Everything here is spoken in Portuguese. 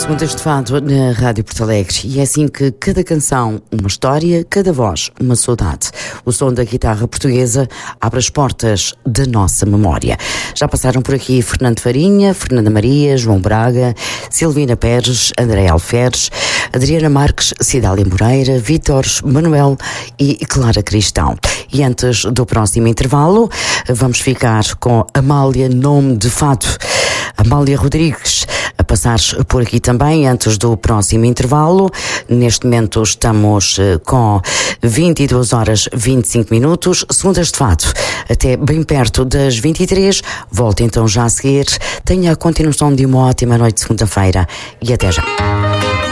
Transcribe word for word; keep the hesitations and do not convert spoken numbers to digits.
Segundas de Fado na Rádio Porto Alegre. E é assim que cada canção, uma história, cada voz, uma saudade. O som da guitarra portuguesa abre as portas da nossa memória. Já passaram por aqui Fernando Farinha, Fernanda Maria, João Braga, Silvina Pérez, André Alferes, Adriana Marques, Cidália Moreira, Vítor Manuel e Clara Cristão. E antes do próximo intervalo, vamos ficar com Amália Nome de Fado. Amália Rodrigues a passar por aqui também antes do próximo intervalo. Neste momento estamos com vinte e duas horas e vinte e cinco minutos, segundas de fado, até bem perto das vinte e três. Volto então já a seguir. Tenha a continuação de uma ótima noite de segunda-feira e até já.